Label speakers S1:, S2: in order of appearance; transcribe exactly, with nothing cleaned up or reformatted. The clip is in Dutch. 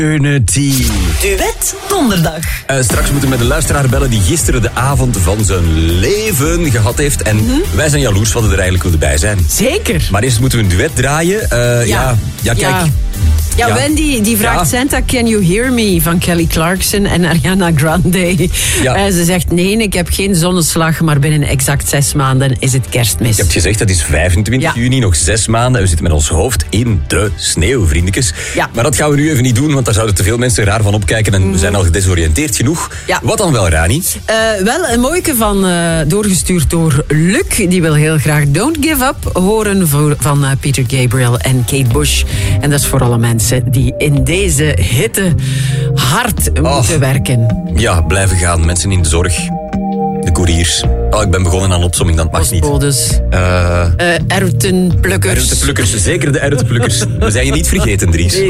S1: Unity.
S2: Duet donderdag.
S1: Uh, straks moeten we met een luisteraar bellen die gisteren de avond van zijn leven gehad heeft. En mm-hmm. wij zijn jaloers wat we er eigenlijk wilden bij zijn.
S2: Zeker.
S1: Maar eerst moeten we een duet draaien. Uh, ja. ja, ja, kijk.
S2: Ja. Ja, ja, Wendy die vraagt ja. Santa, Can You Hear Me van Kelly Clarkson en Ariana Grande. Ja. En ze zegt, nee, ik heb geen zonneslag, maar binnen exact zes maanden is het kerstmis.
S1: Je hebt gezegd, dat is vijfentwintig juni, nog zes maanden. En we zitten met ons hoofd in de sneeuw, vriendekes. Ja. Maar dat gaan we nu even niet doen, want daar zouden te veel mensen raar van opkijken. En mm-hmm. we zijn al gedesoriënteerd genoeg. Ja. Wat dan wel, Rani?
S2: Uh, wel, een mooike van, uh, doorgestuurd door Luc. Die wil heel graag Don't Give Up horen voor, van uh, Peter Gabriel en Kate Bush. En dat is voor alle mensen die in deze hitte hard oh. moeten werken.
S1: Ja, blijven gaan. Mensen in de zorg. De couriers. Oh, ik ben begonnen aan opsomming, dat mag niet.
S2: Postbodes. Uh, uh, erwtenplukkers.
S1: Erwtenplukkers, zeker de erwtenplukkers. We zijn je niet vergeten, Dries.